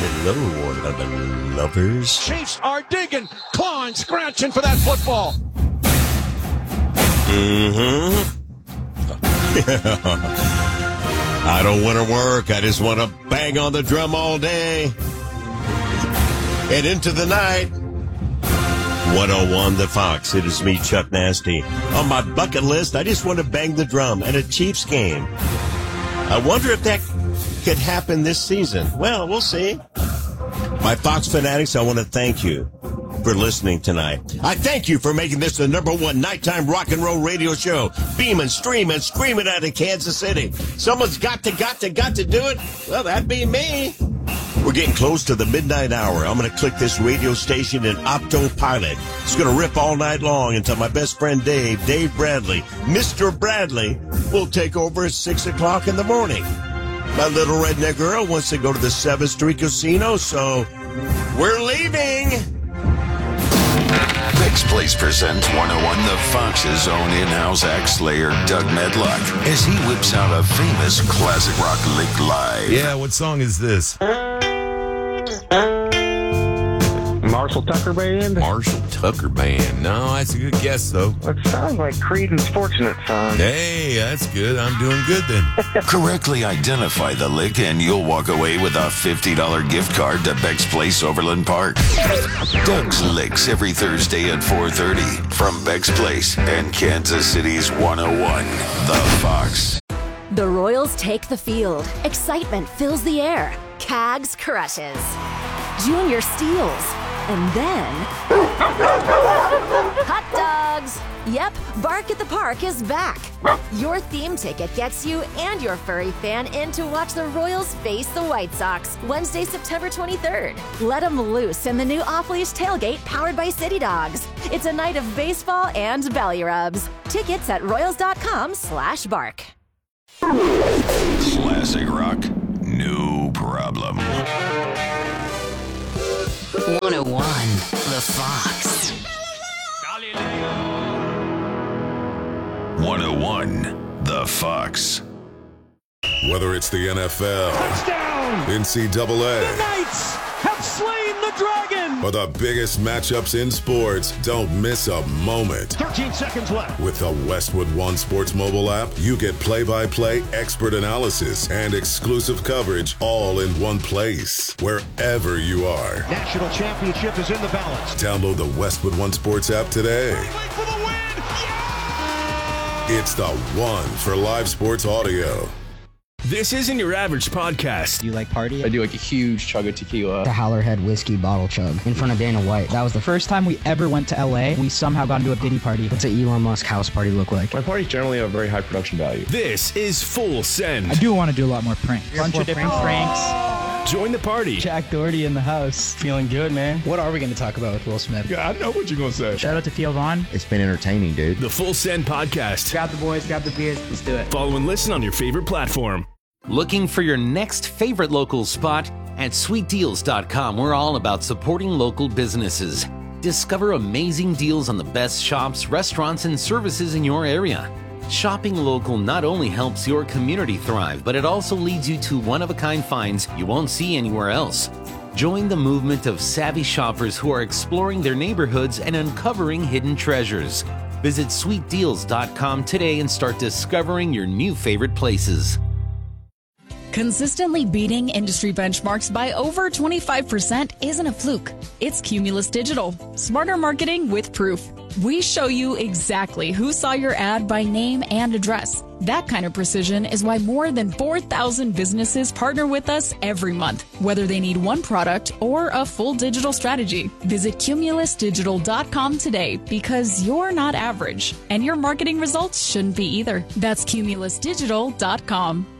Hello, lovers. Chiefs are digging, clawing, scratching for that football. I don't want to work. I just want to bang on the drum all day. And into the night. 101 The Fox. It is me, Chuck Nasty. On my bucket list, I just want to bang the drum at a Chiefs game. I wonder if that could happen this season. Well, we'll see. My Fox fanatics, I want to thank you for listening tonight. I thank you for making this the #1 nighttime rock and roll radio show. Beaming, streaming, screaming out of Kansas City. Someone's got to do it. Well, that'd be me. We're getting close to the midnight hour. I'm going to click this radio station in autopilot. It's going to rip all night long until my best friend Dave Bradley, Mr. Bradley, will take over at 6 o'clock in the morning. My little redneck girl wants to go to the 7th Street Casino, so we're leaving. Beck's Place presents 101 The Fox's own in-house act slayer, Doug Medlock, as he whips out a famous classic rock lick live. Yeah, what song is this? Marshall Tucker Band? Marshall Tucker Band. No, that's a good guess, though. It sounds like Creedence Fortunate Son. Hey, that's good. I'm doing good then. Correctly identify the lick and you'll walk away with a $50 gift card to Beck's Place, Overland Park. Doug's Licks every Thursday at 4:30 from Beck's Place and Kansas City's 101 The Fox. The Royals take the field. Excitement fills the air. Cags crushes. Junior steals. And then... hot dogs! Yep, Bark at the Park is back. Your theme ticket gets you and your furry fan in to watch the Royals face the White Sox Wednesday, September 23rd. Let them loose in the new off-leash tailgate powered by City Dogs. It's a night of baseball and belly rubs. Tickets at royals.com/bark. Classic rock, no problem. 101 The Fox. 101 The Fox. Whether it's the NFL, Touchdown! NCAA, The Knights have slain the dragon! or the biggest matchups in sports, don't miss a moment. 13 seconds left. With the Westwood One Sports mobile app, you get play-by-play expert analysis and exclusive coverage all in one place, wherever you are. National championship is in the balance. Download the Westwood One Sports app today. For the win! Yeah! It's the one for live sports audio. This isn't your average podcast. Do you like party? I do like a huge chug of tequila. The Howlerhead whiskey bottle chug in front of Dana White. That was the first time we ever went to LA. We somehow got into a Diddy party. What's an Elon Musk house party look like? My parties generally have very high production value. This is Full Send. I do want to do a lot more pranks. Bunch of different pranks. Join the party. Jack Doherty in the house. Feeling good, man. What are we going to talk about with Will Smith? Yeah, I know what you're going to say. Shout out to Theo Vaughn. It's been entertaining, dude. The Full Send podcast. Grab the boys, grab the beers. Let's do it. Follow and listen on your favorite platform. Looking for your next favorite local spot? At sweetdeals.com, we're all about supporting local businesses. Discover amazing deals on the best shops, restaurants, and services in your area. Shopping local not only helps your community thrive, but it also leads you to one-of-a-kind finds you won't see anywhere else. Join the movement of savvy shoppers who are exploring their neighborhoods and uncovering hidden treasures. Visit sweetdeals.com today and start discovering your new favorite places. Consistently beating industry benchmarks by over 25% isn't a fluke. It's Cumulus Digital. Smarter marketing with proof. We show you exactly who saw your ad by name and address. That kind of precision is why more than 4,000 businesses partner with us every month, whether they need one product or a full digital strategy. Visit cumulusdigital.com today because you're not average, and your marketing results shouldn't be either. That's cumulusdigital.com.